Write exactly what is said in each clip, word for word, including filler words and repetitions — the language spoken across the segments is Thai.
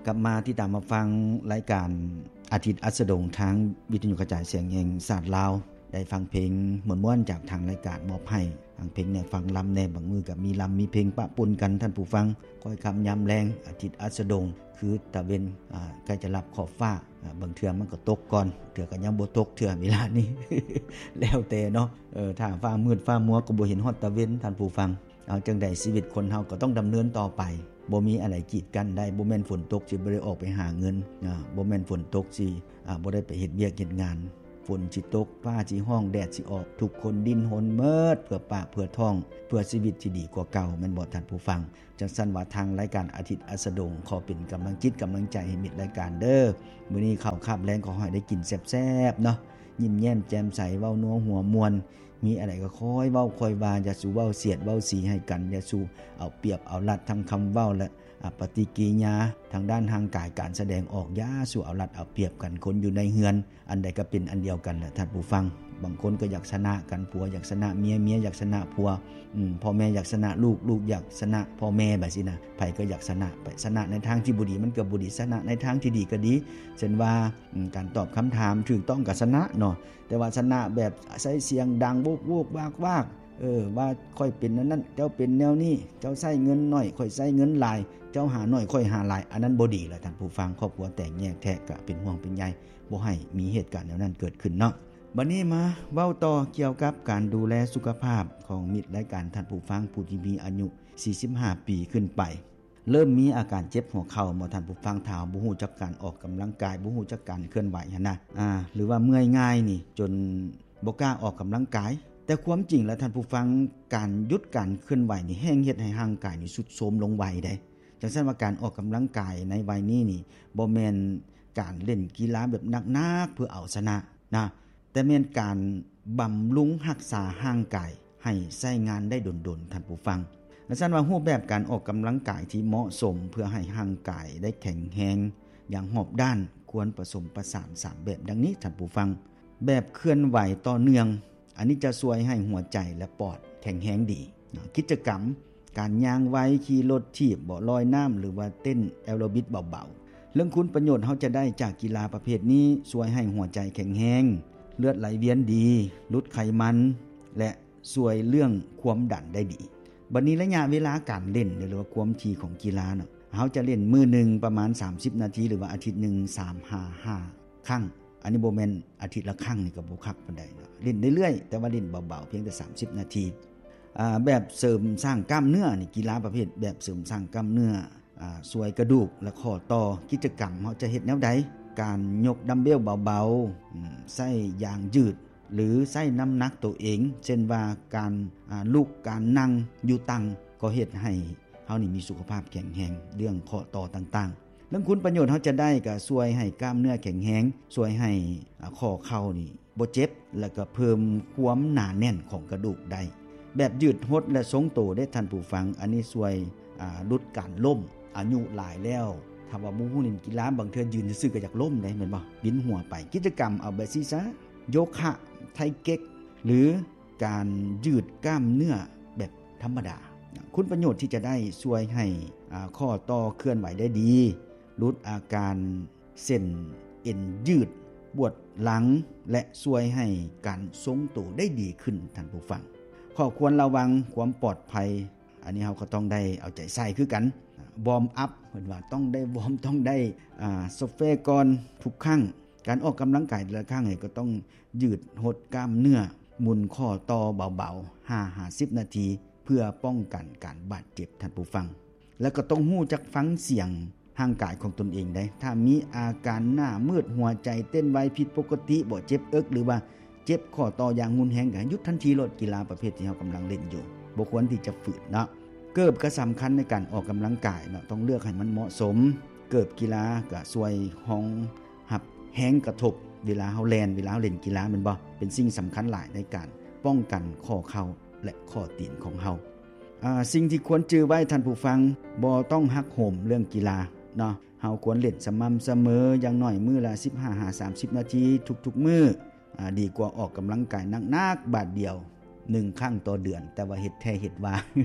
กลับมาที่ตามมาฟังรายการอาทิตย์อัสดงทางวิทยุกระจายเสียงแห่งชาติลาวได้ฟังเพลงม่วนๆจากทางรายการมอบให้ทางเพลงแนวฟังลำแนวบางมือกับมีลำมีเพลงปะปนกันท่านผู้ฟังค่อยคำยามแรงอาทิตย์อัสดงคือตะเวนอ่าใกล้จะรับขอบฟ้าบางเทื่อมันก็ตกก่อนเทื่อก็ยังบ่ตกเทื่อเวลานี้ แล้วแต่เนาะเออถ้าฟ้ามืดฟ้ามัวก็บ่เห็นฮอดตะเวนท่านผู้ฟังเอาจังได๋ชีวิตคนเฮาก็ต้องดำเนินต่อไปบ่มีอะไรกีดกันได้บ่แม่นฝนตกสิบ่ได้ออกไปหาเงินอ่าบ่แม่นฝนตกสิอ่าบ่ได้ไปเฮ็ดเวียกเฮ็ดงานฝนสิตกฟ้าสิห้องแดดสิออกทุกคนดิ้นรนเมิดเพื่อปากเพื่อท้องเพื่อชีวิตที่ดีกว่าเก่าแม่นบ่ท่านผู้ฟังจังซั่นว่าทางรายการอาทิตย์อัสดงขอเป็นกำลังจิตกำลังใจให้มิตรรายการเด้อมื้อนี้ข้าวคาบแลงขอให้ได้กินแซ่บๆเนาะยิ้มแย้มแจ่มใสเว้านัวหัวม่วนมีอะไรก็ค่อยเว้าค่อยว่าอย่าสู่เว้าเสียดเว้าสีให้กันอย่าสู่เอาเปรียบเอารัดทั้งคำเว้าและปฏิกิริยาทางด้านทางกายการแสดงออกอย่าสู่เอารัดเอาเปรียบกันคนอยู่ในเฮือนอันใดก็เป็นอันเดียวกันแหละท่านผู้ฟังบางคนก็อยากชนะกันผัวอยากชนะเมียเมียอยากชนะผัวอืมพ่อแม่อยากชนะลูกลูกอยากชนะพ่อแม่แบบนี้นะไผก็อยากชนะไปชนะในทางที่บ่ดีมันก็บ่ดีชนะในทางที่ดีก็ดีเช่นว่าการตอบคำถามถูกต้องก็ชนะเนาะแต่ว่าชนะแบบใช้เสียงดังโวกๆวากๆเออว่าค่อยเป็นนั้นเจ้าเป็นแนวนี้เจ้าใช้เงินน้อยค่อยใช้เงินหลายเจ้าหาน้อยค่อยหาหลายอันนั้นบ่ดีแหละท่านผู้ฟังครอบครัวแตกแยกแท้ก็เป็นห่วงเป็นใยบ่ให้มีเหตุการณ์แนวนั้นเกิดขึ้นเนาะบัดนี้มาเว้าต่อเกี่ยวกับการดูแลสุขภาพของมิตรรายการท่านผู้ฟังผู้ที่มีอายุสี่สิบห้าปีขึ้นไปเริ่มมีอาการเจ็บหัวเข่าบ่ท่านผู้ฟังถ้าบ่ฮู้จักการออกกำลังกายบ่ฮู้จักการเคลื่อนไหวหั่นนะอ่าหรือว่าเมื่อยง่ายนี่จนบ่กล้าออกกำลังกายแต่ความจริงแล้วท่านผู้ฟังการหยุดการเคลื่อนไหวนี่แห้งเฮ็ดให้ร่างกายนี่ทรุดโทรมลงไวได้จังซั่นว่าการออกกำลังกายในวัยนี้นี่บ่แม่นการเล่นกีฬาแบบหนักๆเพื่อเอาชนะนะแต่แม่นการบำรุงรักษาร่างกายให้ใช้งานได้ดนๆท่านผู้ฟังดังนั้นว่ารูปแบบการออกกำลังกายที่เหมาะสมเพื่อให้ร่างกายได้แข็งแรงอย่างรอบด้านควรผสมผสานสามแบบดังนี้ท่านผู้ฟังแบบเคลื่อนไหวต่อเนื่องอันนี้จะช่วยให้หัวใจและปอดแข็งแรงดีกิจกรรมการย่างไวขี่รถถีบบ่ลอยน้ำหรือว่าเต้นแอโรบิกเบาๆเรื่องคุณประโยชน์เฮาจะได้จากกีฬาประเภทนี้ช่วยให้หัวใจแข็งแรงเลือดไหลเวียนดีลดไขมันและช่วยเรื่องความดันได้ดีบัดนี้ระยะเวลาการเล่นหรือว่าความถี่ของกีฬาเนาะเฮาจะเล่นมื้อนึงประมาณสามสิบนาทีหรือว่าอาทิตย์นึงสาม ห้า ห้าครั้งอันนี้บ่แม่นอาทิตย์ละครั้งนี่ก็บ่คักปานใดเนาะเล่นเรื่อยๆแต่ว่าเล่นเบาๆเพียงแต่สามสิบนาทีอ่าแบบเสริมสร้างกล้ามเนื้อนี่กีฬาประเภทแบบเสริมสร้างกล้ามเนื้ออ่าช่วยกระดูกและข้อต่อกิจกรรมเฮาจะเฮ็ดแนวใดการยกดัมเบลเบาๆอืมใช้ยางยืดหรือใช้น้ำหนักตัวเองเช่นว่าการอ่าลุกการนั่งอยู่ตั้งก็เฮ็ดให้เฮานี่มีสุขภาพแข็งแรงเรื่องข้อต่อต่างๆเรื่องคุณประโยชน์เฮาจะได้ก็ช่วยให้กล้ามเนื้อแข็งแรงช่วยให้ข้อเข่านี่บ่เจ็บแล้วก็เพิ่มความหนาแน่นของกระดูกได้แบบยืดหดและทรงโตได้ท่านผู้ฟังอันนี้ช่วยอ่าลดการล้มอายุหลายแล้วถ้าว่าบ่ฮู้เล่นกีฬาบางเทื่อยืนซื่อๆก็อยากล้มได้แม่นบ่บินหัวไปกิจกรรมเอาแบบซี่ซะโยคะไทเก๊กหรือการยืดกล้ามเนื้อแบบธรรมดาคุณประโยชน์ที่จะได้ช่วยให้ข้อต่อเคลื่อนไหวได้ดีลดอาการเส้นเอ็นยืดปวดหลังและช่วยให้การทรงตัวได้ดีขึ้นท่านผู้ฟังข้อควรระวังความปลอดภัยอันนี้เราก็ต้องได้เอาใจใส่คือกันวอร์มอัพเพิ่นว่าต้องได้วอร์มต้องได้อ่าโซเฟก่อนทุกครั้งการออกกำลังกายแต่ละครั้งนี่ก็ต้องยืดหดกล้ามเนื้อหมุนข้อต่อเบาๆ ห้าถึงห้าสิบ นาทีเพื่อป้องกันการบาดเจ็บท่านผู้ฟังแล้วก็ต้องฮู้จักฟังเสียงร่างกายของตนเองได้ถ้ามีอาการหน้ามืดหัวใจเต้นไวผิดปกติบ่เจ็บเอิกหรือว่าเจ็บข้อต่ออย่างรุนแรงก็หยุดทันทีลดกีฬาประเภทที่เฮากำลังเล่นอยู่บ่ควรที่จะฝืนเนาะเกิบก็สำคัญในการออกกำลังกายเนาะต้องเลือกให้มันเหมาะสมเกิบกีฬาก็ช่วยห้องหับแห้งกระทบเวลาเฮาแล่นเวลาเฮาเล่นกีฬาแม่นบ่เป็นสิ่งสำคัญหลายในการป้องกันข้อเข่าและข้อตีนของเฮาอ่าสิ่งที่ควรจื้อไว้ท่านผู้ฟังบ่ต้องหักโหมเรื่องกีฬาเนาะเฮาควรเล่นสม่ำเสมออย่างน้อยมื้อละสิบห้าถึงสามสิบนาทีทุกๆมื้ออ่าดีกว่าออกกำลังกายหนักๆบาทเดียวหนึ่งครั้งต่อเดือนแต่ว่าเฮ็ดแท้เฮ็ดว่า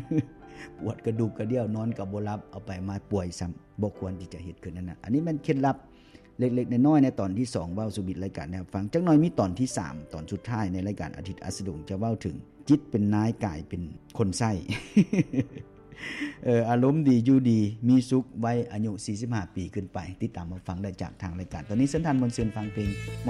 ปวดกระดูกกระเดี่ยวนอนก็บ่หลับเอาไปมาป่วยซ้ำบ่ควรที่จะเฮ็ดขึ้นนั่นน่ะอันนี้มันเคล็ดลับเล็กๆน้อยๆในตอนที่สองเว้าสู่บิดรายการให้ฟังจักหน่อยมีตอนที่สามตอนสุดท้ายในรายการอาทิตย์อัสดงจะเว้าถึงจิตเป็นนายกายเป็นคนไส้ เอ่ออารมณ์ดีอยู่ดีมีสุขไว้อายุสี่สิบห้าปีขึ้นไปติดตามมาฟังได้จากทางรายการตอนนี้เส้นทางมนต์เชิญฟังเพลง